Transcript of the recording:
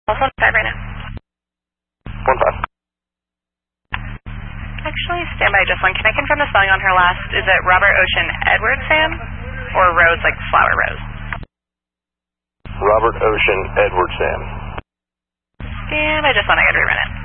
Also 5 right now. 1-5. Actually, stand by just one. Can I confirm the spelling on her last? Is it Robert Ocean Edward Sam? Or Rose, like flower rose? Robert Ocean Edward Sam. Stand by just one. I gotta rerun it.